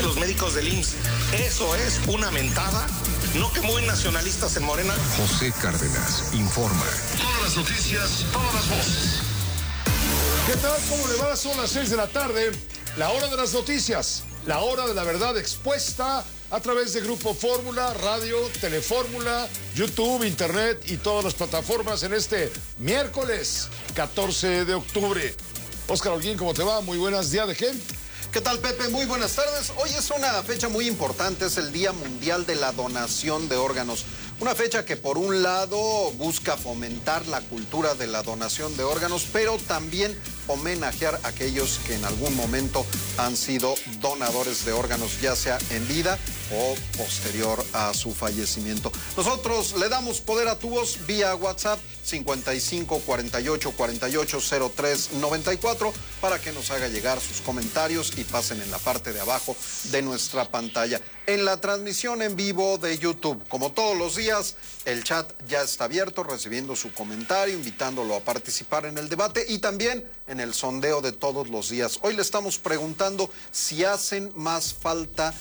los médicos del IMSS. Eso es una mentada. ¿No que muy nacionalistas en Morena? José Cárdenas informa. Todas las noticias, todas las voces. ¿Qué tal? ¿Cómo le va? Son las 6 de la tarde, la hora de las noticias, la hora de la verdad expuesta a través de Grupo Fórmula, Radio, Telefórmula, YouTube, Internet y todas las plataformas en este miércoles 14 de octubre. Óscar Holguín, ¿cómo te va? Muy buenas días, ¿de qué? ¿Qué tal, Pepe? Muy buenas tardes. Hoy es una fecha muy importante, es el Día Mundial de la Donación de Órganos. Una fecha que por un lado busca fomentar la cultura de la donación de órganos, pero también homenajear a aquellos que en algún momento han sido donadores de órganos, ya sea en vida o posterior a su fallecimiento. Nosotros le damos poder a tu voz vía WhatsApp 55 48 48 03 94 para que nos haga llegar sus comentarios y pasen en la parte de abajo de nuestra pantalla. En la transmisión en vivo de YouTube, como todos los días, el chat ya está abierto, recibiendo su comentario, invitándolo a participar en el debate y también en el sondeo de todos los días. Hoy le estamos preguntando si hacen falta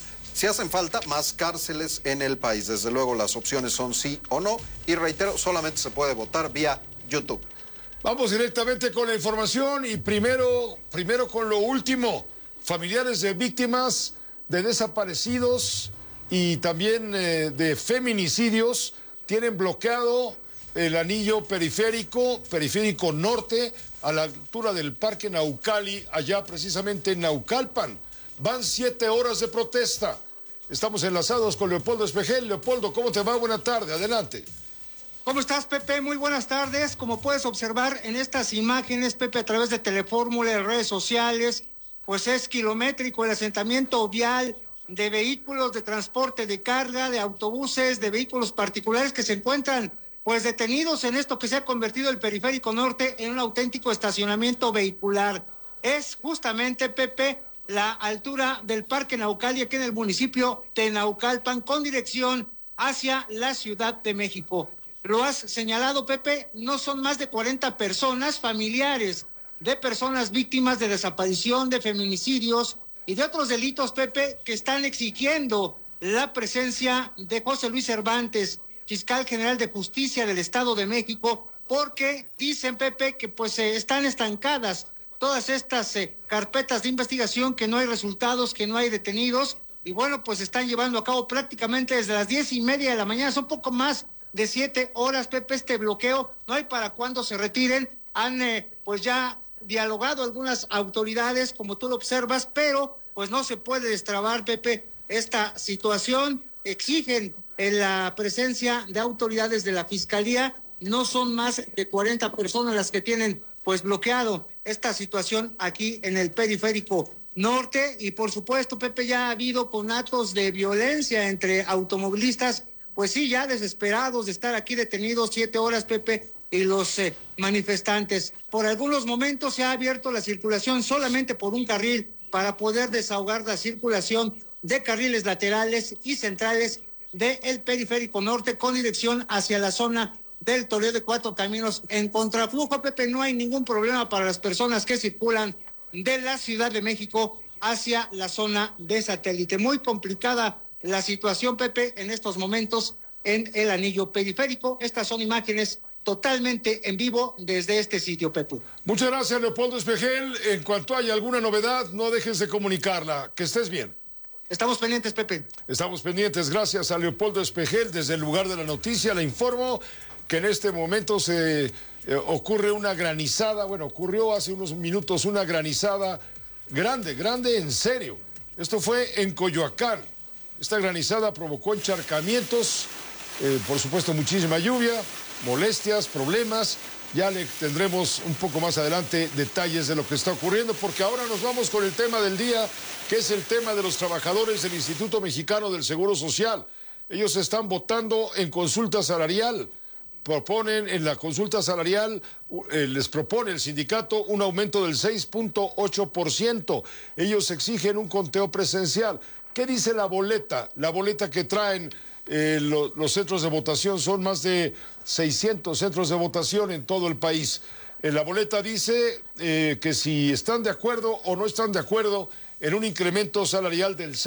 más cárceles en el país. Desde luego las opciones son sí o no y reitero, solamente se puede votar vía YouTube. Vamos directamente con la información y primero con lo último. Familiares de víctimas de desaparecidos y también de feminicidios tienen bloqueado el anillo periférico norte a la altura del Parque Naucali, allá precisamente en Naucalpan. Van 7 horas de protesta. Estamos enlazados con Leopoldo Espejel. Leopoldo, ¿cómo te va? Buena tarde, adelante. ¿Cómo estás, Pepe? Muy buenas tardes. Como puedes observar en estas imágenes, Pepe, a través de Telefórmula y redes sociales, pues es kilométrico el asentamiento vial de vehículos de transporte de carga, de autobuses, de vehículos particulares que se encuentran pues detenidos en esto que se ha convertido el Periférico Norte en un auténtico estacionamiento vehicular. Es justamente, Pepe, la altura del Parque Naucali aquí en el municipio de Naucalpan con dirección hacia la Ciudad de México. Lo has señalado, Pepe, no son más de 40 personas familiares de personas víctimas de desaparición, de feminicidios y de otros delitos, Pepe, que están exigiendo la presencia de José Luis Cervantes, fiscal general de justicia del Estado de México, porque dicen, Pepe, que pues están estancadas todas estas carpetas de investigación, que no hay resultados, que no hay detenidos, y bueno, pues están llevando a cabo prácticamente desde las 10:30 de la mañana, son poco más de 7 horas, Pepe, este bloqueo, no hay para cuándo se retiren, han pues ya dialogado algunas autoridades, como tú lo observas, pero pues no se puede destrabar, Pepe, esta situación. Exigen la presencia de autoridades de la Fiscalía. No son más de 40 personas las que tienen pues bloqueado esta situación aquí en el Periférico Norte. Y por supuesto, Pepe, ya ha habido conatos de violencia entre automovilistas, pues sí, ya desesperados de estar aquí detenidos 7 horas, Pepe, y los manifestantes. Por algunos momentos se ha abierto la circulación solamente por un carril para poder desahogar la circulación de carriles laterales y centrales del Periférico Norte con dirección hacia la zona del Toreo de Cuatro Caminos. En contraflujo, Pepe, no hay ningún problema para las personas que circulan de la Ciudad de México hacia la zona de Satélite. Muy complicada la situación, Pepe, en estos momentos en el anillo periférico. Estas son imágenes totalmente en vivo desde este sitio, Pepe. Muchas gracias, Leopoldo Espejel. En cuanto haya alguna novedad, no dejes de comunicarla. Que estés bien. Estamos pendientes, Pepe. Estamos pendientes. Gracias a Leopoldo Espejel. Desde el lugar de la noticia le informo que en este momento se ocurre una granizada. Bueno, ocurrió hace unos minutos una granizada grande, en serio. Esto fue en Coyoacán. Esta granizada provocó encharcamientos, por supuesto muchísima lluvia, molestias, problemas. Ya le tendremos un poco más adelante detalles de lo que está ocurriendo, porque ahora nos vamos con el tema del día, que es el tema de los trabajadores del Instituto Mexicano del Seguro Social. Ellos están votando en consulta salarial. Proponen en la consulta salarial, les propone el sindicato un aumento del 6.8%. Ellos exigen un conteo presencial. ¿Qué dice la boleta? La boleta que traen los centros de votación, son más de 600 centros de votación en todo el país. La boleta dice que si están de acuerdo o no están de acuerdo en un incremento salarial del